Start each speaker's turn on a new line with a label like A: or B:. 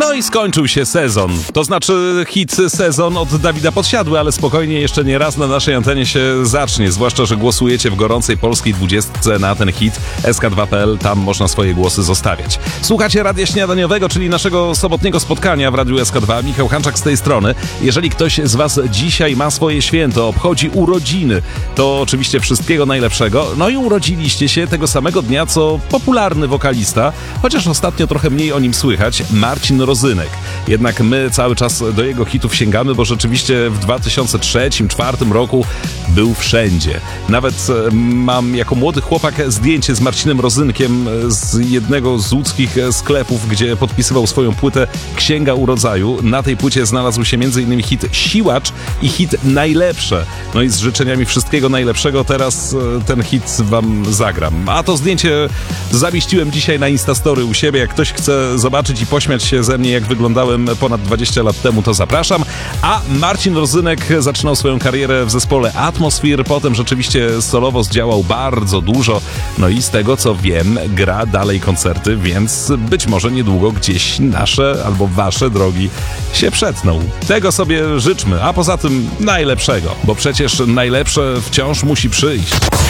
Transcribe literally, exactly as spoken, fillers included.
A: No i skończył się sezon. To znaczy hit sezon od Dawida Podsiadły, ale spokojnie, jeszcze nie raz na naszej antenie się zacznie. Zwłaszcza, że głosujecie w gorącej polskiej dwudziestce na ten hit. S K dwa kropka P L, tam można swoje głosy zostawiać. Słuchacie Radia Śniadaniowego, czyli naszego sobotniego spotkania w Radiu S K dwa. Michał Hanczak z tej strony. Jeżeli ktoś z was dzisiaj ma swoje święto, obchodzi urodziny, to oczywiście wszystkiego najlepszego. No i urodziliście się tego samego dnia, co popularny wokalista, chociaż ostatnio trochę mniej o nim słychać, Marcin Rozynek. Jednak my cały czas do jego hitów sięgamy, bo rzeczywiście w dwa tysiące trzecim dwa tysiące czwartym roku był wszędzie. Nawet mam jako młody chłopak zdjęcie z Marcinem Rozynkiem z jednego z łódzkich sklepów, gdzie podpisywał swoją płytę Księga Urodzaju. Na tej płycie znalazł się między innymi hit Siłacz i hit Najlepsze. No i z życzeniami wszystkiego najlepszego teraz ten hit wam zagram. A to zdjęcie zamieściłem dzisiaj na Instastory u siebie. Jak ktoś chce zobaczyć i pośmiać się ze mnie, jak wyglądałem ponad dwadzieścia lat temu, to zapraszam. A Marcin Rozynek zaczynał swoją karierę w zespole Atmosphere, potem rzeczywiście solowo zdziałał bardzo dużo, no i z tego co wiem, gra dalej koncerty, więc być może niedługo gdzieś nasze albo wasze drogi się przetną. Tego sobie życzmy, a poza tym najlepszego, bo przecież najlepsze wciąż musi przyjść.